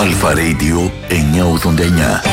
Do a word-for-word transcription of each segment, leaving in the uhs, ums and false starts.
Αλφα Radio εννιακόσια ογδόντα εννιά.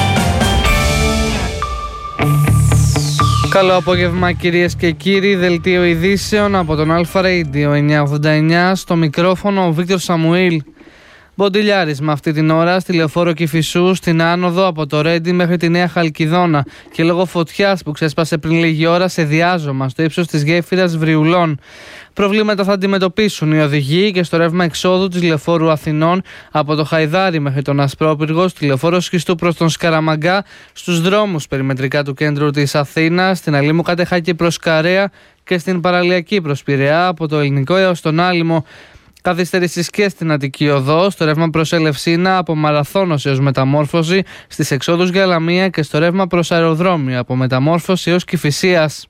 Καλό απόγευμα κυρίες και κύριοι, δελτίο ειδήσεων από τον Αλφα Radio εννιακόσια ογδόντα εννιά, στο μικρόφωνο ο Βίκτορ Σαμουήλ. Μποντιλιάρισμα αυτή την ώρα στη λεωφόρο Κηφισού, στην άνοδο από το Ρέντι μέχρι τη Νέα Χαλκιδόνα και λόγω φωτιάς που ξέσπασε πριν λίγη ώρα σε διάζωμα στο ύψος της γέφυρας Βριουλών. Προβλήματα θα αντιμετωπίσουν οι οδηγοί και στο ρεύμα εξόδου της λεωφόρου Αθηνών από το Χαϊδάρι μέχρι τον Ασπρόπυργο, στη λεωφόρο Σχιστού προς τον Σκαραμαγκά, στους δρόμους περιμετρικά του κέντρου της Αθήνας, στην Αλήμου Κατεχάκη προς Καρέα και στην Παραλιακή προς Πειραιά, από το Ελληνικό έως τον Άλυμο. Καθυστερήσεις και στην Αττική Οδό, στο ρεύμα προς Ελευσίνα από Μαραθώνος έως Μεταμόρφωση, στις εξόδους για Λαμία και στο ρεύμα προς Αεροδρόμιο από Μεταμόρφωση έως Κηφισίας.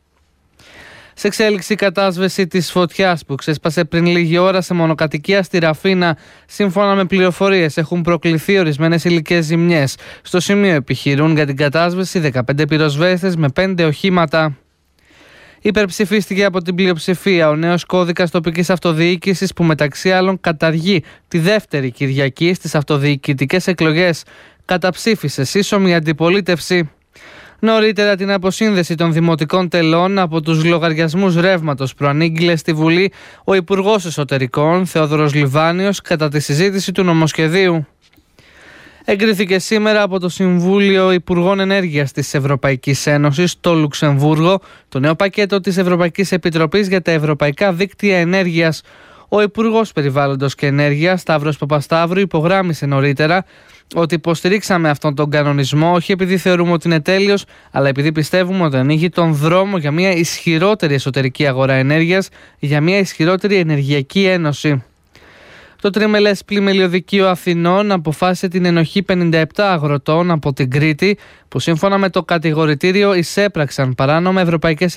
Σε εξέλιξη η κατάσβεση της φωτιάς που ξέσπασε πριν λίγη ώρα σε μονοκατοικία στη Ραφίνα. Σύμφωνα με πληροφορίες, έχουν προκληθεί ορισμένες υλικές ζημιές. Στο σημείο επιχειρούν για την κατάσβεση δεκαπέντε πυροσβέστες με πέντε οχήματα. Υπερψηφίστηκε από την πλειοψηφία ο νέος κώδικας τοπικής αυτοδιοίκησης που μεταξύ άλλων καταργεί τη δεύτερη Κυριακή στις αυτοδιοικητικές εκλογές. Καταψήφισε σύσσωμη αντιπολίτευση. Νωρίτερα την αποσύνδεση των δημοτικών τελών από τους λογαριασμούς ρεύματος προανήγγειλε στη Βουλή ο Υπουργός Εσωτερικών Θεόδωρος Λιβάνιος κατά τη συζήτηση του νομοσχεδίου. Εγκρίθηκε σήμερα από το Συμβούλιο Υπουργών Ενέργειας της Ευρωπαϊκής Ένωσης στο Λουξεμβούργο το νέο πακέτο της Ευρωπαϊκής Επιτροπής για τα Ευρωπαϊκά Δίκτυα Ενέργειας. Ο Υπουργός Περιβάλλοντος και Ενέργειας Σταύρος Παπασταύρου υπογράμμισε νωρίτερα ότι υποστηρίξαμε αυτόν τον κανονισμό όχι επειδή θεωρούμε ότι είναι τέλειος, αλλά επειδή πιστεύουμε ότι ανοίγει τον δρόμο για μια ισχυρότερη εσωτερική αγορά ενέργειας, για μια ισχυρότερη ενεργειακή ένωση. Το τριμελές πλημελιωδικείο Αθηνών αποφάσισε την ενοχή πενήντα επτά αγροτών από την Κρήτη που σύμφωνα με το κατηγορητήριο εισέπραξαν παράνομα ευρωπαϊκές